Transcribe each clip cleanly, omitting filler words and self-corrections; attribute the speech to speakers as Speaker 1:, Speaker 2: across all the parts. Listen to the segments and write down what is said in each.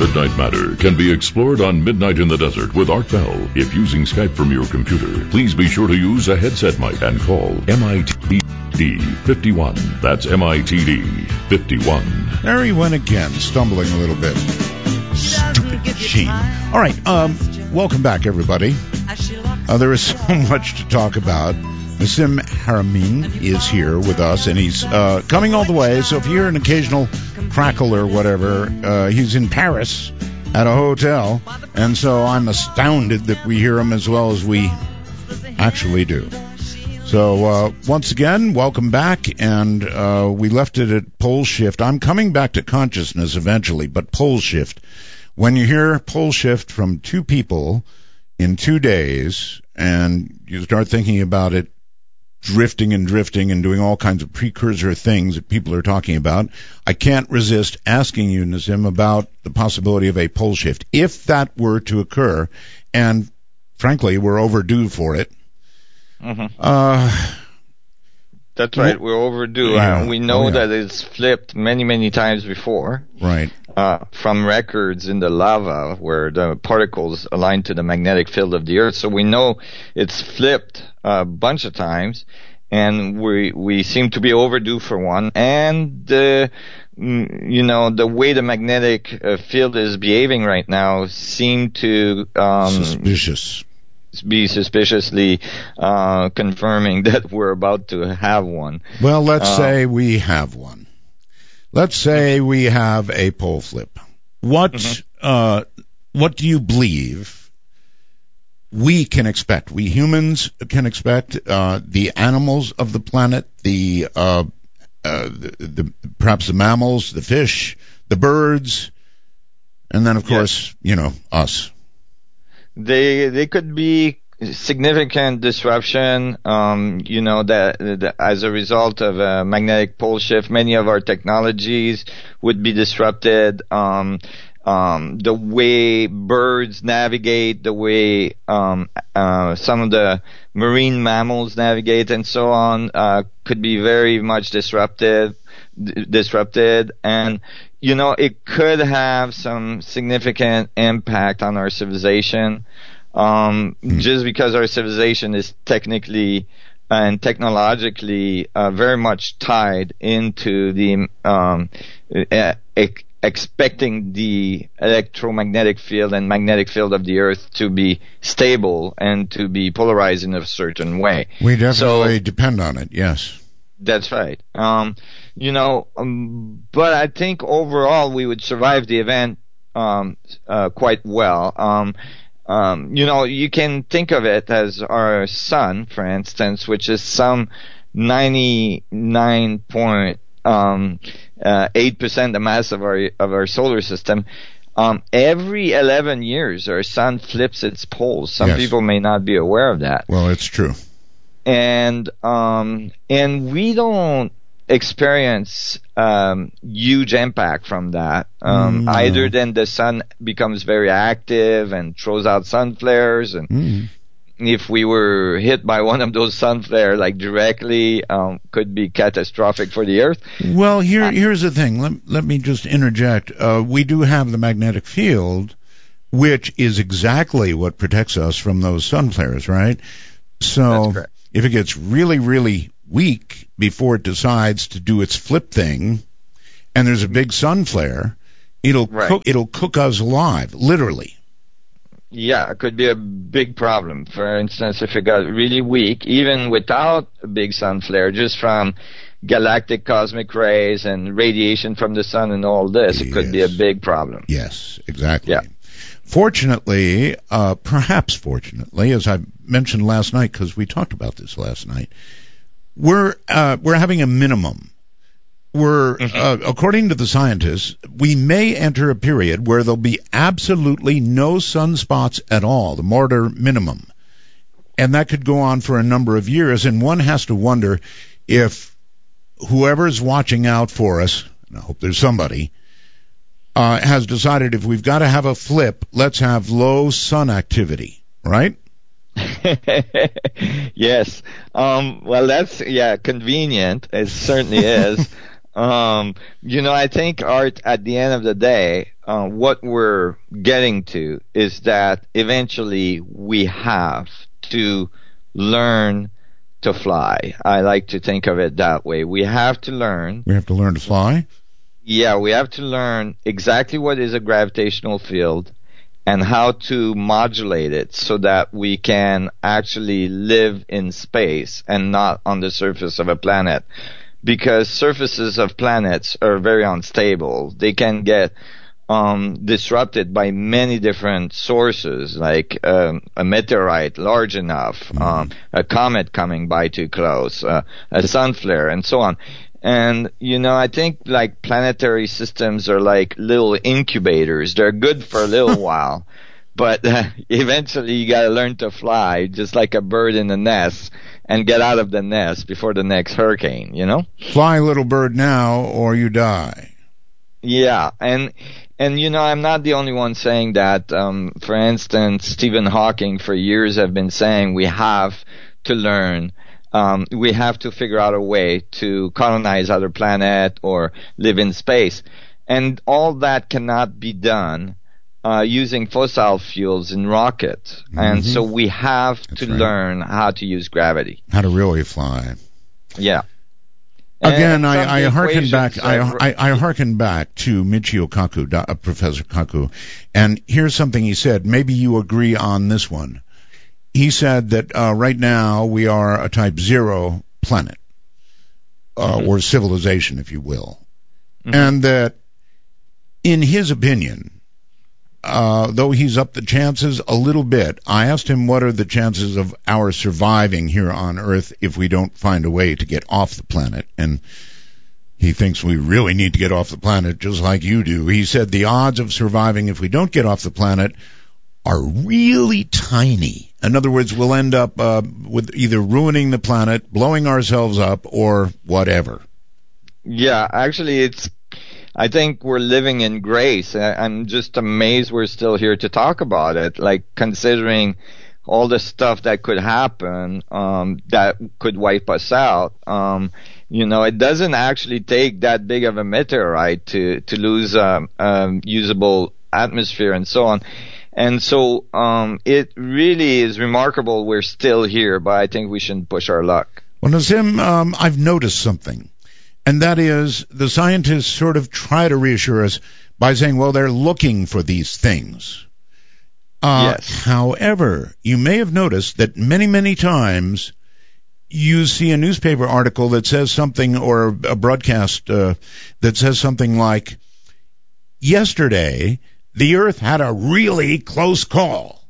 Speaker 1: Midnight Matter can be explored on Midnight in the Desert with Art Bell. If using Skype from your computer, please be sure to use a headset mic and call MITD 51. That's MITD 51.
Speaker 2: There he went again, stumbling a little bit. Stupid machine. All right, welcome back, everybody. There is so much to talk about. Nassim Haramein is here with us, and he's coming all the way. So if you hear an occasional crackle or whatever, he's in Paris at a hotel, and so I'm astounded that we hear him as well as we actually do. So once again, welcome back, and we left it at pole shift. I'm coming back to consciousness eventually, but pole shift. When you hear pole shift from two people in 2 days, and you start thinking about it drifting and doing all kinds of precursor things that people are talking about, I can't resist asking you, Nassim, about the possibility of a pole shift. If that were to occur, and frankly, we're overdue for it.
Speaker 3: Mm-hmm. That's right, we're overdue.
Speaker 2: Yeah.
Speaker 3: We know that it's flipped many, many times before.
Speaker 2: Right.
Speaker 3: From records in the lava where the particles align to the magnetic field of the Earth. So we know it's flipped a bunch of times, and we seem to be overdue for one. And the way the magnetic field is behaving right now seem to be suspiciously confirming that we're about to have one.
Speaker 2: Well, let's say we have one. Let's say we have a pole flip. What do you believe we can expect? We humans can expect, the animals of the planet, the perhaps the mammals, the fish, the birds, and then of course, us.
Speaker 3: They could be significant disruption, that as a result of a magnetic pole shift, many of our technologies would be disrupted. The way birds navigate, the way some of the marine mammals navigate, and so on, could be very much disrupted, and it could have some significant impact on our civilization. Just because our civilization is technically and technologically very much tied into the expecting the electromagnetic field and magnetic field of the Earth to be stable and to be polarized in a certain way.
Speaker 2: We definitely depend on it, yes.
Speaker 3: That's right. But I think overall we would survive the event quite well. You can think of it as our sun, for instance, which is some 99.8% the mass of our solar system. Every 11 years, our sun flips its poles. Some people may not be aware of that.
Speaker 2: Well, it's true.
Speaker 3: And we don't experience huge impact from that, either than the sun becomes very active and throws out sun flares, and if we were hit by one of those sun flares directly, could be catastrophic for the Earth.
Speaker 2: Well, here's the thing. Let me just interject. We do have the magnetic field, which is exactly what protects us from those sun flares, right? So if it gets really, really weak before it decides to do its flip thing, and there's a big sun flare, it'll cook us alive, literally.
Speaker 3: Yeah, it could be a big problem. For instance, if it got really weak, even without a big sun flare, just from galactic cosmic rays and radiation from the sun and all this, it could be a big problem.
Speaker 2: Yes, exactly.
Speaker 3: Yeah.
Speaker 2: Fortunately, perhaps fortunately, as I mentioned last night, because we talked about this last night, we're having a minimum. According to the scientists, we may enter a period where there'll be absolutely no sunspots at all, the Maunder minimum. And that could go on for a number of years, and one has to wonder if whoever's watching out for us, and I hope there's somebody, has decided if we've got to have a flip, let's have low sun activity, right?
Speaker 3: Yes. Well, that's, convenient. It certainly is. I think, Art, at the end of the day, what we're getting to is that eventually we have to learn to fly. I like to think of it that way. We have to learn.
Speaker 2: We have to learn to fly?
Speaker 3: Yeah, we have to learn exactly what is a gravitational field and how to modulate it so that we can actually live in space and not on the surface of a planet. Because surfaces of planets are very unstable. They can get disrupted by many different sources, like a meteorite large enough, a comet coming by too close, a sun flare, and so on. And, I think like planetary systems are like little incubators. They're good for a little while, but eventually you gotta learn to fly, just like a bird in a nest, and get out of the nest before the next hurricane,
Speaker 2: Fly, little bird, now, or you die.
Speaker 3: Yeah, and I'm not the only one saying that. For instance, Stephen Hawking for years have been saying we have to learn. We have to figure out a way to colonize other planet or live in space. And all that cannot be done using fossil fuels in rockets. Mm-hmm. And so we have to learn how to use gravity.
Speaker 2: How to really fly.
Speaker 3: Yeah.
Speaker 2: Again, I harken back. I harken back to Michio Kaku, Professor Kaku, and here's something he said. Maybe you agree on this one. He said that right now we are a Type 0 planet, or civilization, if you will, and that, in his opinion, though he's upped the chances a little bit, I asked him what are the chances of our surviving here on Earth if we don't find a way to get off the planet, and he thinks we really need to get off the planet just like you do. He said the odds of surviving if we don't get off the planet are really tiny. In other words, we'll end up with either ruining the planet, blowing ourselves up, or whatever.
Speaker 3: Yeah, actually, I think we're living in grace. I'm just amazed we're still here to talk about it, like considering all the stuff that could happen that could wipe us out. It doesn't actually take that big of a meteorite to lose usable atmosphere and so on. And so it really is remarkable we're still here, but I think we shouldn't push our luck.
Speaker 2: Well, Nazim, I've noticed something, and that is the scientists sort of try to reassure us by saying, well, they're looking for these things.
Speaker 3: Yes.
Speaker 2: However, you may have noticed that many, many times you see a newspaper article that says something, or a broadcast that says something like, yesterday, the Earth had a really close call.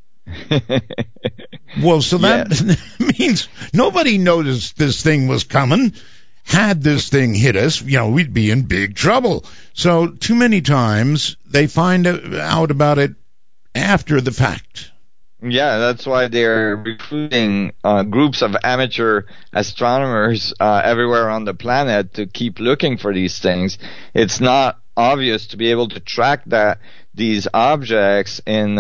Speaker 2: Well, so that means nobody noticed this thing was coming. Had this thing hit us, we'd be in big trouble. So too many times they find out about it after the fact.
Speaker 3: Yeah, that's why they're recruiting groups of amateur astronomers everywhere on the planet to keep looking for these things. It's not obvious to be able to track these objects in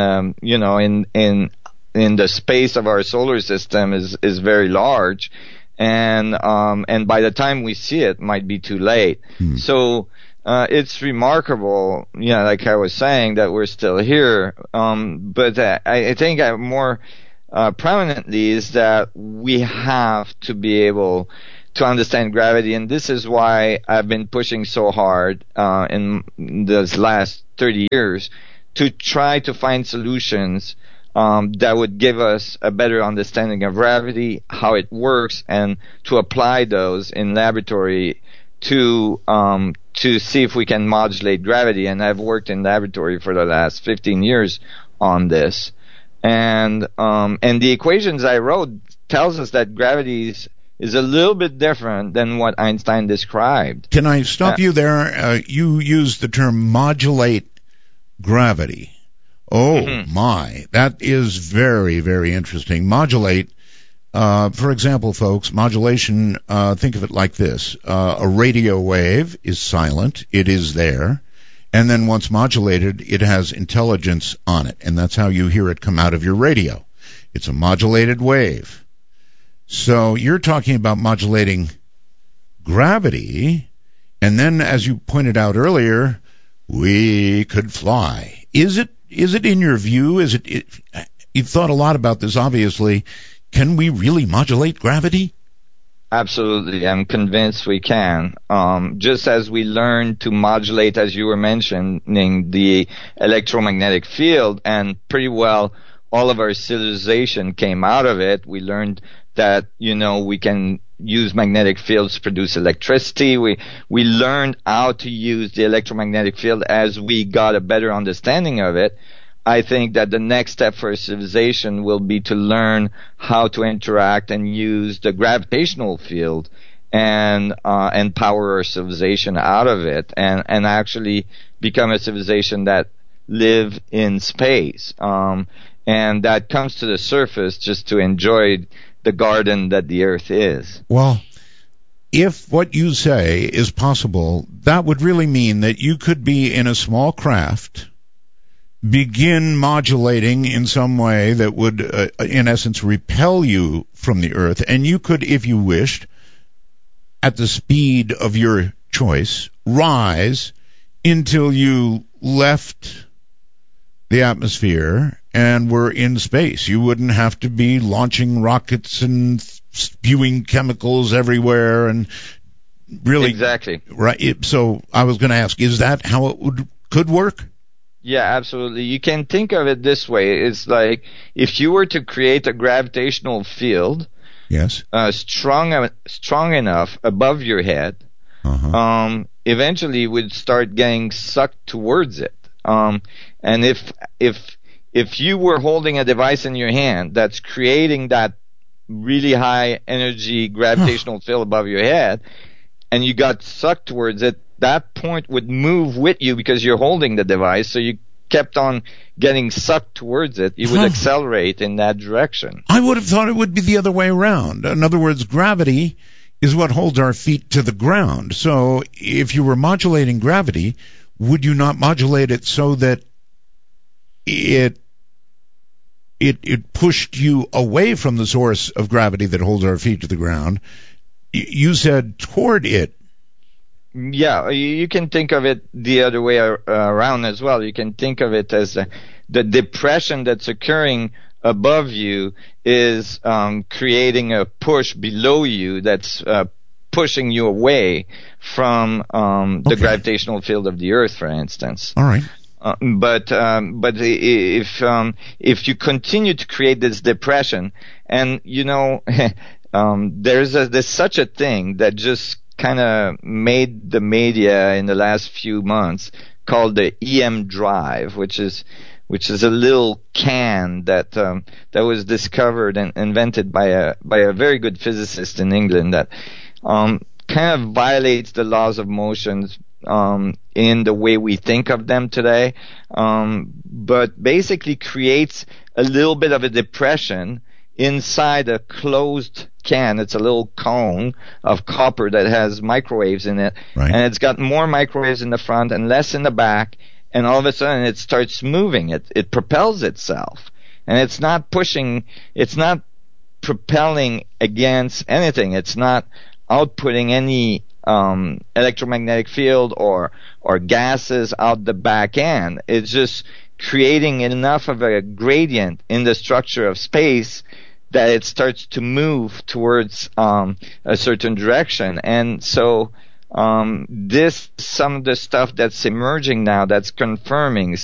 Speaker 3: the space of our solar system is very large, and by the time we see it might be too late. So it's remarkable, like I was saying, that we're still here. But I think more prominently is that we have to be able to understand gravity, and this is why I've been pushing so hard in this last 30 years to try to find solutions that would give us a better understanding of gravity, how it works, and to apply those in laboratory to see if we can modulate gravity. And I've worked in laboratory for the last 15 years on this, and the equations I wrote tells us that gravity is a little bit different than what Einstein described.
Speaker 2: Can I stop you there? You used the term modulate gravity. Oh, my. That is very, very interesting. Modulate, for example, folks, modulation, think of it like this. A radio wave is silent. It is there. And then once modulated, it has intelligence on it. And that's how you hear it come out of your radio. It's a modulated wave. So you're talking about modulating gravity, and then, as you pointed out earlier, we could fly. Is it in your view, you've thought a lot about this, obviously, can we really modulate gravity?
Speaker 3: Absolutely. I'm convinced we can. Just as we learn to modulate, as you were mentioning, the electromagnetic field, and pretty well all of our civilization came out of it. We learned that, we can use magnetic fields to produce electricity. We learned how to use the electromagnetic field as we got a better understanding of it. I think that the next step for civilization will be to learn how to interact and use the gravitational field and power our civilization out of it and actually become a civilization that live in space. And that comes to the surface just to enjoy the garden that the Earth is.
Speaker 2: Well, if what you say is possible, that would really mean that you could be in a small craft, begin modulating in some way that would, in essence, repel you from the Earth, and you could, if you wished, at the speed of your choice, rise until you left the atmosphere and were in space. You wouldn't have to be launching rockets and spewing chemicals everywhere and really...
Speaker 3: Exactly.
Speaker 2: Right. So I was going to ask, is that how it could work?
Speaker 3: Yeah, absolutely. You can think of it this way. It's like if you were to create a gravitational field,
Speaker 2: yes,
Speaker 3: strong enough above your head, eventually you would start getting sucked towards it. And if you were holding a device in your hand that's creating that really high energy gravitational field above your head, and you got sucked towards it, that point would move with you because you're holding the device, so you kept on getting sucked towards it. You would accelerate in that direction.
Speaker 2: I would have thought it would be the other way around. In other words, gravity is what holds our feet to the ground. So if you were modulating gravity, would you not modulate it so that it pushed you away from the source of gravity that holds our feet to the ground? You said toward it.
Speaker 3: Yeah, you can think of it the other way around as well. You can think of it as the depression that's occurring above you is creating a push below you that's pushing you away from the gravitational field of the Earth, for instance.
Speaker 2: All right.
Speaker 3: But if you continue to create this depression, and there's such a thing that just kind of made the media in the last few months called the EM drive, which is a little can that was discovered and invented by a very good physicist in England that kind of violates the laws of motion in the way we think of them today, but basically creates a little bit of a depression inside a closed can. It's a little cone of copper that has microwaves in it,
Speaker 2: right.
Speaker 3: And it's got more microwaves in the front and less in the back, and all of a sudden it starts moving. It propels itself, and it's not propelling against anything. It's not outputting any electromagnetic field or gases out the back end. It's just creating enough of a gradient in the structure of space that it starts to move towards a certain direction. And so some of the stuff that's emerging now that's confirming